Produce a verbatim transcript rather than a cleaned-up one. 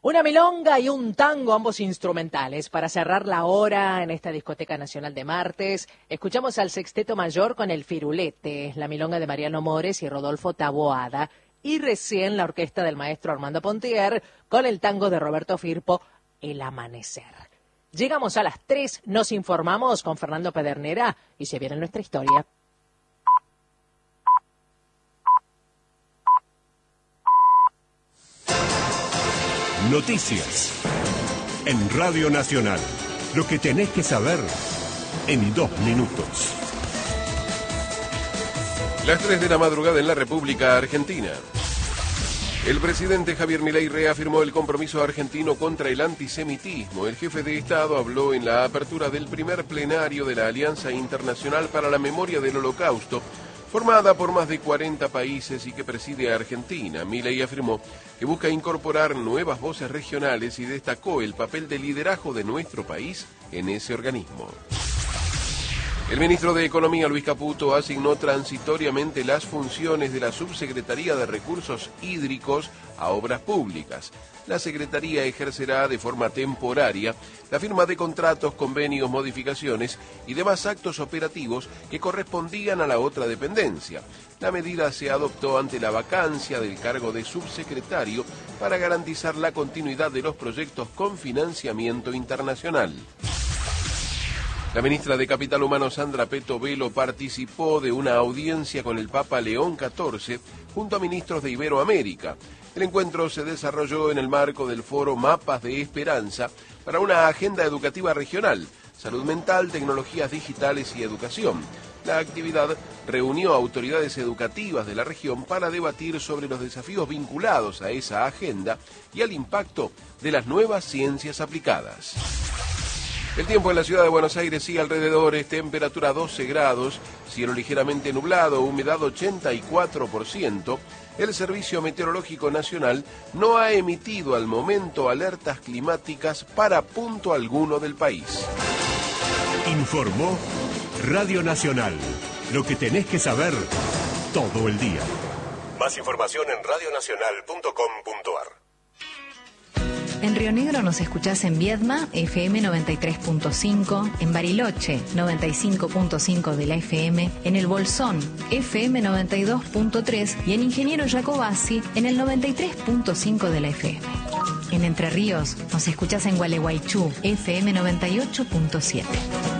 Una milonga y un tango, ambos instrumentales, para cerrar la hora en esta discoteca nacional de martes. Escuchamos al Sexteto Mayor con El Firulete, la milonga de Mariano Mores y Rodolfo Taboada, y recién la orquesta del maestro Armando Pontier con el tango de Roberto Firpo, El Amanecer. Llegamos a las tres, nos informamos con Fernando Pedernera y se viene nuestra historia. Noticias en Radio Nacional. Lo que tenés que saber en dos minutos. Las tres de la madrugada en la República Argentina. El presidente Javier Milei reafirmó el compromiso argentino contra el antisemitismo. El jefe de Estado habló en la apertura del primer plenario de la Alianza Internacional para la Memoria del Holocausto, formada por más de cuarenta países y que preside a Argentina. Milei afirmó que busca incorporar nuevas voces regionales y destacó el papel de liderazgo de nuestro país en ese organismo. El ministro de Economía, Luis Caputo, asignó transitoriamente las funciones de la Subsecretaría de Recursos Hídricos a Obras Públicas. La Secretaría ejercerá de forma temporaria la firma de contratos, convenios, modificaciones y demás actos operativos que correspondían a la otra dependencia. La medida se adoptó ante la vacancia del cargo de subsecretario para garantizar la continuidad de los proyectos con financiamiento internacional. La ministra de Capital Humano, Sandra Peto Velo, participó de una audiencia con el Papa León catorce junto a ministros de Iberoamérica. El encuentro se desarrolló en el marco del foro Mapas de Esperanza para una agenda educativa regional, salud mental, tecnologías digitales y educación. La actividad reunió a autoridades educativas de la región para debatir sobre los desafíos vinculados a esa agenda y al impacto de las nuevas ciencias aplicadas. El tiempo en la ciudad de Buenos Aires y alrededores, temperatura doce grados, cielo ligeramente nublado, humedad ochenta y cuatro por ciento. El Servicio Meteorológico Nacional no ha emitido al momento alertas climáticas para punto alguno del país. Informó Radio Nacional. Lo que tenés que saber todo el día. Más información en radio nacional punto com punto ar. En Río Negro nos escuchás en Viedma, F M noventa y tres punto cinco, en Bariloche, noventa y cinco punto cinco de la F M, en El Bolsón, F M noventa y dos punto tres y en Ingeniero Jacobasi, en el noventa y tres punto cinco de la F M. En Entre Ríos nos escuchás en Gualeguaychú, F M noventa y ocho punto siete.